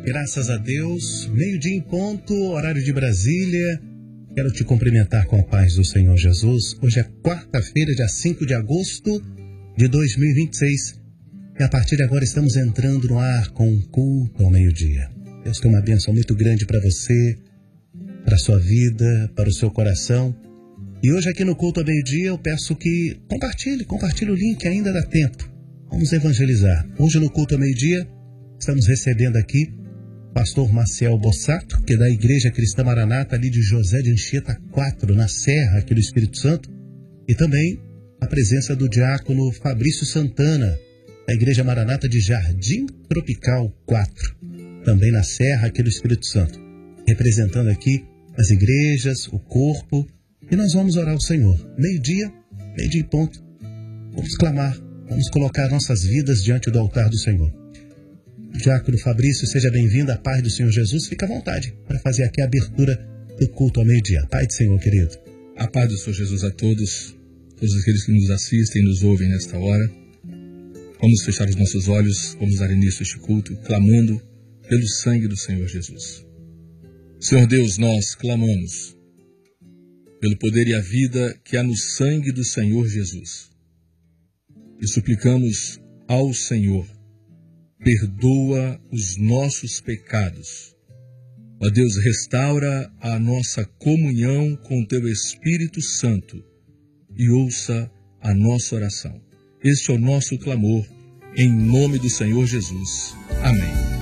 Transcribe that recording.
Graças a Deus, meio-dia em ponto, horário de Brasília. Quero te cumprimentar com a paz do Senhor Jesus. Hoje é quarta-feira, dia 5 de agosto de 2026. E a partir de agora estamos entrando no ar com um culto ao meio-dia. Deus tem uma bênção muito grande para você, para a sua vida, para o seu coração. E hoje aqui no culto ao meio-dia eu peço que compartilhe o link, ainda dá tempo. Vamos evangelizar. Hoje no culto ao meio-dia estamos recebendo aqui pastor Maciel Bossato, que é da Igreja Cristã Maranata, ali de José de Anchieta 4, na Serra, aqui do Espírito Santo. E também a presença do diácono Fabrício Santana, da Igreja Maranata de Jardim Tropical 4, também na Serra, aqui do Espírito Santo. Representando aqui as igrejas, o corpo, e nós vamos orar ao Senhor. Meio-dia em ponto. Vamos clamar, vamos colocar nossas vidas diante do altar do Senhor. Diácono Fabrício, seja bem-vindo, à paz do Senhor Jesus. Fica à vontade para fazer aqui a abertura do culto ao meio-dia. Pai do Senhor, querido. A paz do Senhor Jesus a todos aqueles que nos assistem e nos ouvem nesta hora. Vamos fechar os nossos olhos, vamos dar início a este culto, clamando pelo sangue do Senhor Jesus. Senhor Deus, nós clamamos pelo poder e a vida que há no sangue do Senhor Jesus. E suplicamos ao Senhor, perdoa os nossos pecados. Ó Deus, restaura a nossa comunhão com Teu Espírito Santo e ouça a nossa oração. Este é o nosso clamor, em nome do Senhor Jesus. Amém.